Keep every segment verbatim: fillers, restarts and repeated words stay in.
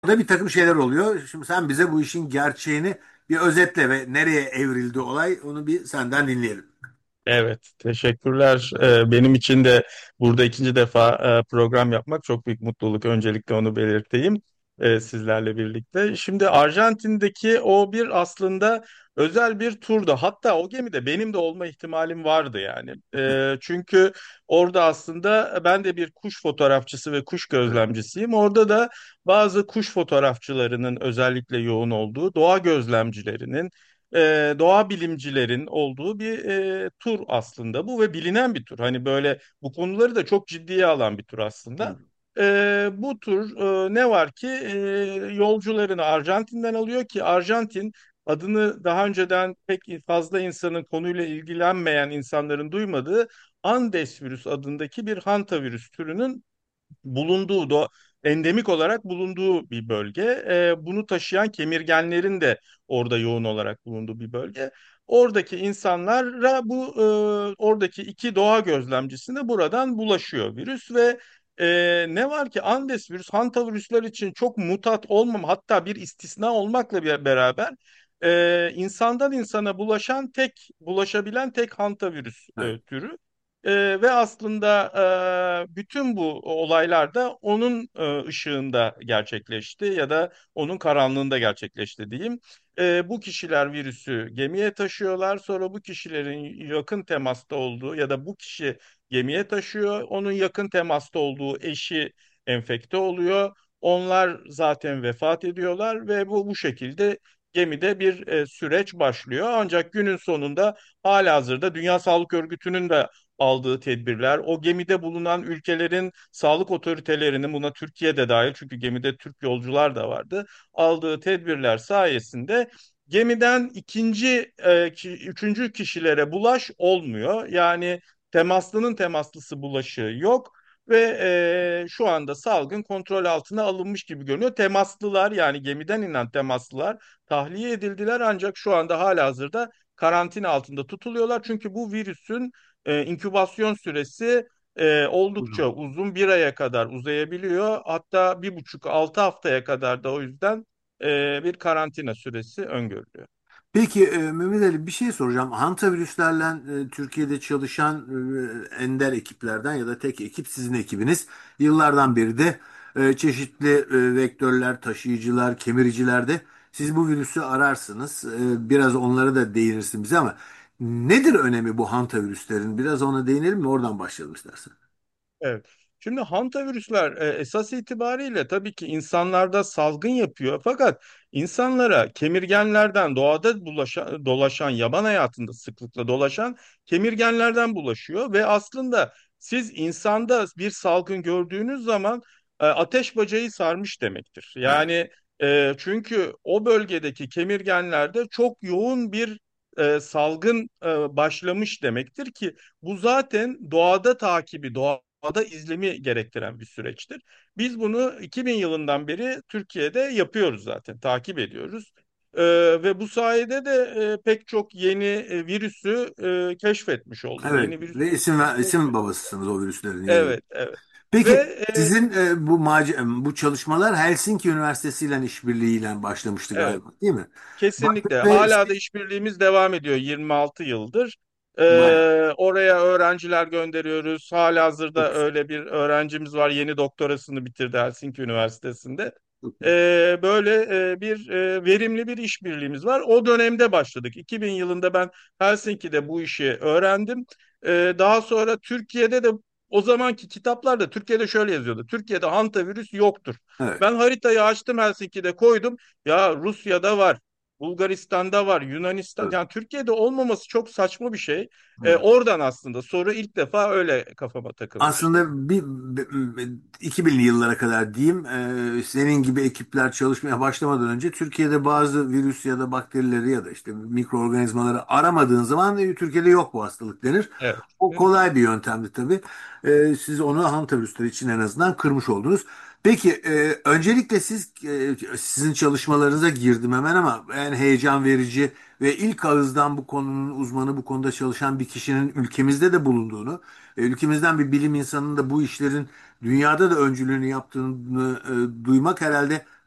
Orada bir takım şeyler oluyor. Şimdi sen bize bu işin gerçeğini bir özetle ve nereye evrildi olay onu bir senden dinleyelim. Evet, teşekkürler. Ee, benim için de burada ikinci defa e, program yapmak çok büyük mutluluk. Öncelikle onu belirteyim e, sizlerle birlikte. Şimdi Arjantin'deki o bir aslında özel bir turdu. Hatta o gemide benim de olma ihtimalim vardı yani. E, çünkü orada aslında ben de bir kuş fotoğrafçısı ve kuş Evet. gözlemcisiyim. Orada da bazı kuş fotoğrafçılarının özellikle yoğun olduğu, doğa gözlemcilerinin e, doğa bilimcilerin olduğu bir e, tur aslında bu ve bilinen bir tur. Hani böyle bu konuları da çok ciddiye alan bir tur aslında. Hı. E, bu tur e, ne var ki e, yolcularını Arjantin'den alıyor ki Arjantin adını daha önceden pek fazla insanın konuyla ilgilenmeyen insanların duymadığı Andes virüs adındaki bir hantavirüs türünün bulunduğu da endemik olarak bulunduğu bir bölge. E, bunu taşıyan kemirgenlerin de orada yoğun olarak bulunduğu bir bölge. Oradaki insanlara bu e, oradaki iki doğa gözlemcisine buradan bulaşıyor virüs ve e, ne var ki Andes virüs hantavirüsler için çok mutat olmam hatta bir istisna olmakla bir beraber e, insandan insana bulaşan tek bulaşabilen tek hantavirüs Evet. e, türü. Ee, ve aslında e, bütün bu olaylar da onun e, ışığında gerçekleşti ya da onun karanlığında gerçekleşti diyeyim. Ee, bu kişiler virüsü gemiye taşıyorlar. Sonra bu kişilerin yakın temasta olduğu ya da bu kişi gemiye taşıyor. Onun yakın temasta olduğu eşi enfekte oluyor. Onlar zaten vefat ediyorlar ve bu bu şekilde gemide bir e, süreç başlıyor. Ancak günün sonunda halihazırda Dünya Sağlık Örgütü'nün de aldığı tedbirler, o gemide bulunan ülkelerin sağlık otoritelerinin buna Türkiye'de dahil çünkü gemide Türk yolcular da vardı, aldığı tedbirler sayesinde gemiden ikinci, e, ki- üçüncü kişilere bulaş olmuyor. Yani temaslının temaslısı bulaşığı yok ve e, şu anda salgın kontrol altına alınmış gibi görünüyor. Temaslılar yani gemiden inen temaslılar tahliye edildiler ancak şu anda halihazırda karantina altında tutuluyorlar. Çünkü bu virüsün e, inkübasyon süresi e, oldukça Uzun. uzun bir aya kadar uzayabiliyor. Hatta bir buçuk altı haftaya kadar da o yüzden e, bir karantina süresi öngörülüyor. Peki e, Mehmet Ali bir şey soracağım. Hantavirüslerle e, Türkiye'de çalışan e, ender ekiplerden ya da tek ekip sizin ekibiniz. Yıllardan beri de e, çeşitli e, vektörler, taşıyıcılar, kemiricilerde siz bu virüsü ararsınız. E, biraz onlara da değinirsin bize ama nedir önemi bu hantavirüslerin? Biraz ona değinelim mi? Oradan başlayalım istersen. Evet. Şimdi hantavirüsler e, esas itibariyle tabii ki insanlarda salgın yapıyor. Fakat insanlara kemirgenlerden doğada bulaşan, dolaşan, yaban hayatında sıklıkla dolaşan kemirgenlerden bulaşıyor. Ve aslında siz insanda bir salgın gördüğünüz zaman e, ateş bacayı sarmış demektir. Evet. Yani e, çünkü o bölgedeki kemirgenlerde çok yoğun bir e, salgın e, başlamış demektir ki bu zaten doğada takibi, doğada izlemi gerektiren bir süreçtir. Biz bunu iki bin yılından beri Türkiye'de yapıyoruz zaten, takip ediyoruz. Ee, ve bu sayede de e, pek çok yeni e, virüsü e, keşfetmiş olduk. Evet. Yeni virüs Ve isim, isim keşfettik. babasısınız o virüslerin yayılımı. Evet, evet. Ve Peki e, sizin e, bu mace bu çalışmalar Helsinki Üniversitesi ile işbirliğiyle başlamıştı evet. galiba, değil mi? Bak- Kesinlikle. Ve Hala da işbirliğimiz devam ediyor yirmi altı yıldır. bayağı Ee, oraya öğrenciler gönderiyoruz. çok Halihazırda güzel. öyle bir öğrencimiz var. Yeni doktorasını bitirdi Helsinki Üniversitesi'nde. Çok güzel. Ee, böyle e, bir e, verimli bir işbirliğimiz var. O dönemde başladık. iki bin yılında ben Helsinki'de bu işi öğrendim. Ee, daha sonra Türkiye'de de o zamanki kitaplarda Türkiye'de şöyle yazıyordu. Türkiye'de hantavirüs yoktur. Evet. Ben haritayı açtım Helsinki'de koydum. Ya Rusya'da var. Bulgaristan'da var, Yunanistan. Evet. Yani Türkiye'de olmaması çok saçma bir şey. Ee, Evet. oradan aslında soru ilk defa öyle kafama takılmıştı. Aslında bir, bir- iki binli yıllara kadar diyeyim e, senin gibi ekipler çalışmaya başlamadan önce Türkiye'de bazı virüs ya da bakterileri ya da işte mikroorganizmaları aramadığın zaman e, Türkiye'de yok bu hastalık denir. Evet. O Hı hı. kolay bir yöntemdi tabii. E, siz onu hantavirüsler için en azından kırmış oldunuz. Peki e, öncelikle siz e, sizin çalışmalarınıza girdim hemen ama en heyecan verici ve ilk ağızdan bu konunun uzmanı bu konuda çalışan bir kişinin ülkemizde de bulunduğunu e, ülkemizden bir bilim insanının da bu işlerin dünyada da öncülüğünü yaptığını e, duymak herhalde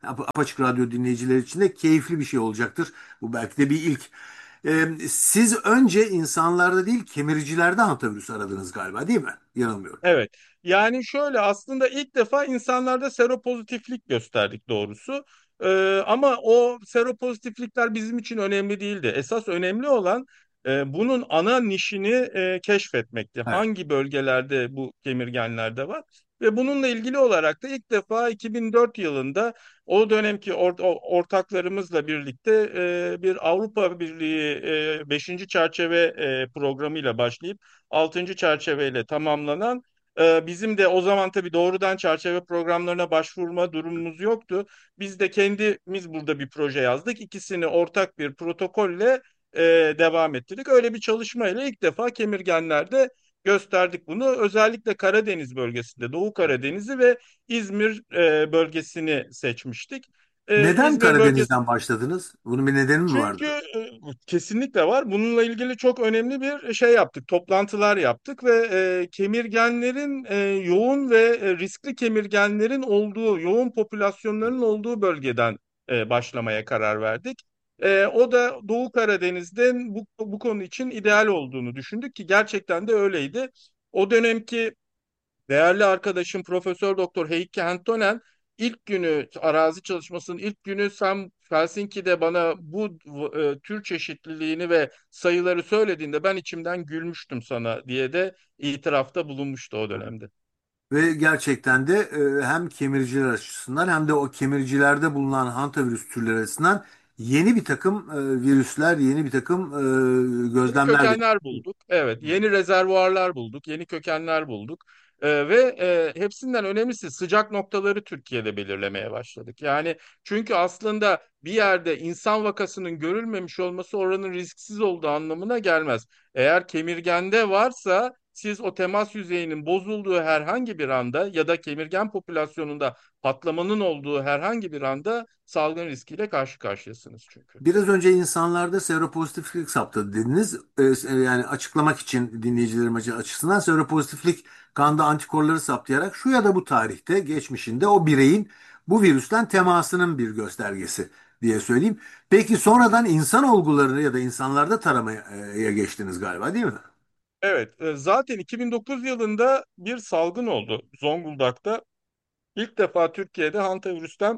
Ap- Apaçık Radyo dinleyicileri için de keyifli bir şey olacaktır. Bu belki de bir ilk. Ee, siz önce insanlarda değil kemiricilerde hantavirüs aradınız galiba, değil mi? Yanılmıyorum. Evet. Yani şöyle aslında ilk defa insanlarda seropozitiflik gösterdik doğrusu. Ee, ama o seropozitiflikler bizim için önemli değildi. Esas önemli olan e, bunun ana nişini e, keşfetmekti. Evet. Hangi bölgelerde bu kemirgenlerde var? Ve bununla ilgili olarak da ilk defa iki bin dört yılında o dönemki or- o- ortaklarımızla birlikte e, bir Avrupa Birliği e, beşinci çerçeve e, programıyla başlayıp altıncı çerçeveyle tamamlanan, ee, bizim de o zaman tabii doğrudan çerçeve programlarına başvurma durumumuz yoktu. Biz de kendimiz burada bir proje yazdık. İkisini ortak bir protokolle e, devam ettirdik. Öyle bir çalışmayla ilk defa kemirgenlerde gösterdik bunu. Özellikle Karadeniz bölgesinde, Doğu Karadeniz'i ve İzmir e, bölgesini seçmiştik. E, Neden İzmir bölgesi Karadeniz'den başladınız? Bunun bir nedeni mi çünkü vardı? e, kesinlikle var. Bununla ilgili çok önemli bir şey yaptık, toplantılar yaptık ve e, kemirgenlerin e, yoğun ve e, riskli kemirgenlerin olduğu, yoğun popülasyonların olduğu bölgeden e, başlamaya karar verdik. E, o da Doğu Karadeniz'den bu, bu konu için ideal olduğunu düşündük ki gerçekten de öyleydi. O dönemki değerli arkadaşım Profesör Doktor Heikki Hentonen ilk günü arazi çalışmasının ilk günü sen Helsinki'de bana bu e, tür çeşitliliğini ve sayıları söylediğinde ben içimden gülmüştüm sana diye de itirafta bulunmuştu o dönemde. Ve gerçekten de e, hem kemiriciler açısından hem de o kemiricilerde bulunan hantavirüs türleri açısından yeni bir takım e, virüsler, yeni bir takım e, Yeni gözlemler de. kökenler bulduk. Evet, yeni rezervuarlar bulduk, yeni kökenler bulduk. Ee, ve e, hepsinden önemlisi sıcak noktaları Türkiye'de belirlemeye başladık. Yani çünkü aslında bir yerde insan vakasının görülmemiş olması oranın risksiz olduğu anlamına gelmez. Eğer kemirgende varsa siz o temas yüzeyinin bozulduğu herhangi bir anda ya da kemirgen popülasyonunda patlamanın olduğu herhangi bir anda salgın riskiyle karşı karşıyasınız çünkü. Biraz önce insanlarda seropozitiflik saptadı dediniz. E, yani açıklamak için dinleyicilerim açı- açısından seropozitiflik kanda antikorları saptayarak şu ya da bu tarihte geçmişinde o bireyin bu virüsten temasının bir göstergesi diye söyleyeyim. Peki sonradan insan olgularını ya da insanlarda taramaya geçtiniz galiba, değil mi? Evet, e, zaten iki bin dokuz yılında bir salgın oldu Zonguldak'ta. İlk defa Türkiye'de hantavirüsten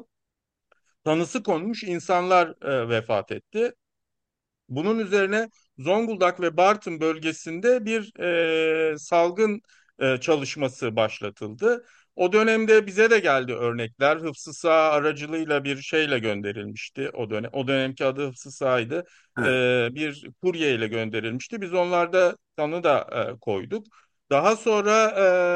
tanısı konmuş insanlar e, vefat etti. Bunun üzerine Zonguldak ve Bartın bölgesinde bir e, salgın e, çalışması başlatıldı. O dönemde bize de geldi örnekler. Hıfzı Sağ aracılığıyla bir şeyle gönderilmişti o dönem. O dönemki adı Hıfzı Sağ'ydı. E, Evet. bir kurye ile gönderilmişti. Biz onlarda tanı da e, koyduk. Daha sonra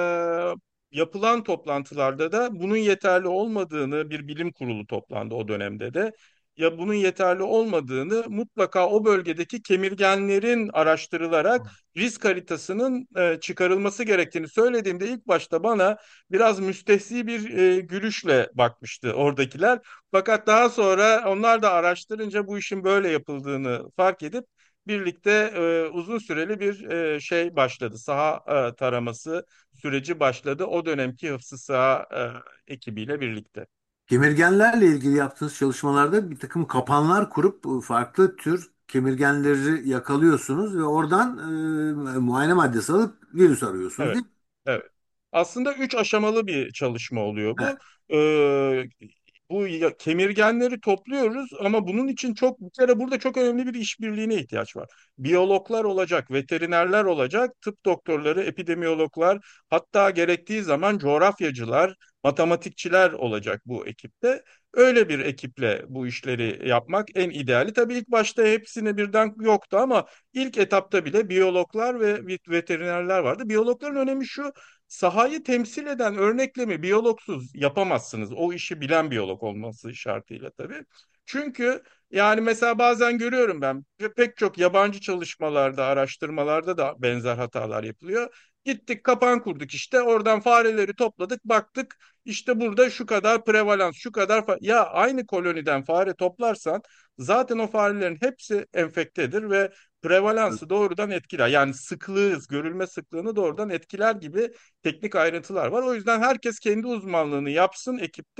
e, yapılan toplantılarda da bunun yeterli olmadığını bir bilim kurulu toplandı o dönemde de ya bunun yeterli olmadığını mutlaka o bölgedeki kemirgenlerin araştırılarak risk haritasının e, çıkarılması gerektiğini söylediğimde ilk başta bana biraz müstehzi bir e, gülüşle bakmıştı oradakiler. Fakat daha sonra onlar da araştırınca bu işin böyle yapıldığını fark edip birlikte e, uzun süreli bir e, şey başladı. Saha e, taraması süreci başladı. O dönemki Hıfzı Saha e, ekibiyle birlikte. Kemirgenlerle ilgili yaptığınız çalışmalarda bir takım kapanlar kurup e, farklı tür kemirgenleri yakalıyorsunuz ve oradan e, muayene maddesi alıp virüs arıyorsunuz, Evet, değil mi? evet. Aslında üç aşamalı bir çalışma oluyor Evet. bu. Ee, bu ya- kemirgenleri topluyoruz ama bunun için çok bir kere burada çok önemli bir işbirliğine ihtiyaç var. Biyologlar olacak, veterinerler olacak, tıp doktorları, epidemiyologlar, hatta gerektiği zaman coğrafyacılar, matematikçiler olacak bu ekipte. Öyle bir ekiple bu işleri yapmak en ideali. Tabii ilk başta hepsini birden yoktu ama İlk etapta bile biyologlar ve vet- veterinerler vardı. Biyologların önemi şu, sahayı temsil eden örneklemi biyologsuz yapamazsınız. O işi bilen biyolog olması şartıyla tabii. Çünkü yani mesela bazen görüyorum ben ve pek çok yabancı çalışmalarda, araştırmalarda da benzer hatalar yapılıyor. Gittik kapan kurduk işte oradan fareleri topladık baktık işte burada şu kadar prevalans şu kadar fa- ya aynı koloniden fare toplarsan zaten o farelerin hepsi enfektedir ve prevalansı doğrudan etkiler. Yani sıklığı, görülme sıklığını doğrudan etkiler gibi teknik ayrıntılar var. O yüzden herkes kendi uzmanlığını yapsın ekipte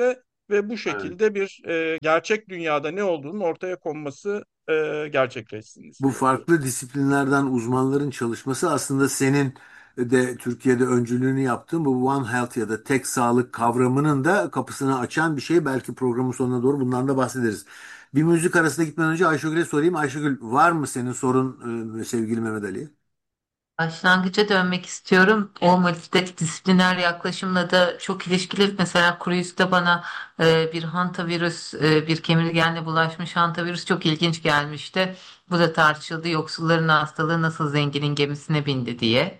ve bu Evet. şekilde bir e, gerçek dünyada ne olduğunun ortaya konması e, gerçekleşsin Bu isteğiyle. farklı disiplinlerden uzmanların çalışması aslında senin de Türkiye'de öncülüğünü yaptığın bu One Health ya da tek sağlık kavramının da kapısını açan bir şey. Belki programın sonuna doğru bundan da bahsederiz. Bir müzik arasına gitmeden önce Ayşegül'e sorayım. Ayşegül, var mı senin sorun e, sevgili Mehmet Ali'ye? Başlangıca dönmek istiyorum. O multidisipliner yaklaşımla da çok ilişkili. Mesela cruise'da bana e, bir hantavirüs, e, bir kemirgenle bulaşmış hantavirüs çok ilginç gelmişti. Bu da tartışıldı. Yoksulların hastalığı nasıl zenginin gemisine bindi diye.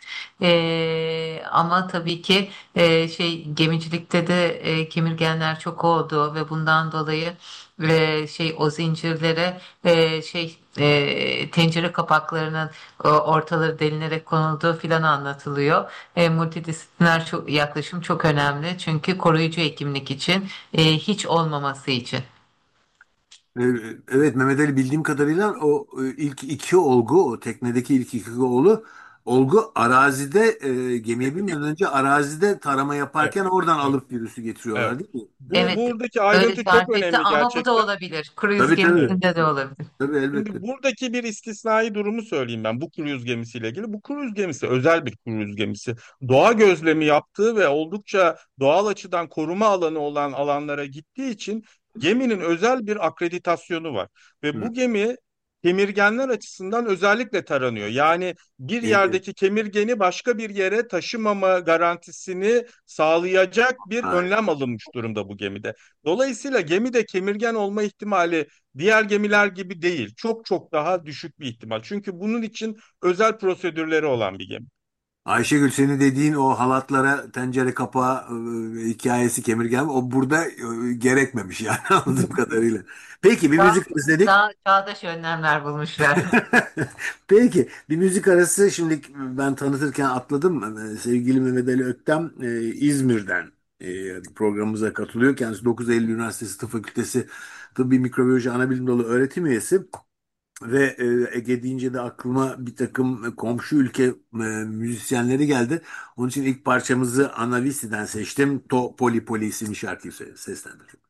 Ee, ama tabii ki e, şey gemicilikte de e, kemirgenler çok oldu ve bundan dolayı e, şey o zincirlere e, şey e, tencere kapaklarının e, ortaları delinerek konulduğu filan anlatılıyor. E, multidisipliner çok, yaklaşım çok önemli çünkü koruyucu hekimlik için e, hiç olmaması için. Ee, Evet, Mehmet Ali, bildiğim kadarıyla o e, ilk iki olgu, o teknedeki ilk iki olgu, olgu arazide, e, gemiye binmeden önce arazide tarama Evet, yaparken oradan evet, alıp virüsü evet. getiriyorlar, değil mi? Bu Evet, buradaki öyle ayrıntı çok tarif etti önemli ama bu da gerçekten. olabilir. Kruz Tabii, tabii. Evet. gemisinde de olabilir. Tabii, elbette. Şimdi buradaki bir istisnai durumu söyleyeyim ben bu kruz gemisiyle ilgili. Bu kruz gemisi özel bir kruz gemisi. Doğa gözlemi yaptığı ve oldukça doğal açıdan koruma alanı olan alanlara gittiği için geminin özel bir akreditasyonu var. Ve Hı. bu gemi kemirgenler açısından özellikle taranıyor. Yani bir E, e, yerdeki kemirgeni başka bir yere taşımama garantisini sağlayacak bir ha. önlem alınmış durumda bu gemide. Dolayısıyla gemide kemirgen olma ihtimali diğer gemiler gibi değil. Çok çok daha düşük bir ihtimal. Çünkü bunun için özel prosedürleri olan bir gemi. Ayşegül, senin dediğin o halatlara tencere kapağı e, hikayesi, kemirgen, o burada e, gerekmemiş yani anladığım kadarıyla. Peki, bir Daha, müzik izledik. daha çağdaş önlemler bulmuşlar. Peki, bir müzik arası. Şimdi ben tanıtırken atladım. Ee, Sevgili Mehmet Ali Öktem e, İzmir'den e, programımıza katılıyor. Kendisi dokuz Eylül Üniversitesi Tıp Fakültesi Tıbbi Mikrobiyoloji Anabilim Dalı öğretim üyesi. Ve e, Ege deyince de aklıma bir takım komşu ülke e, müzisyenleri geldi. Onun için ilk parçamızı Anavisi'den seçtim. To Poli Poli isimli şarkıyı se- seslendirdim.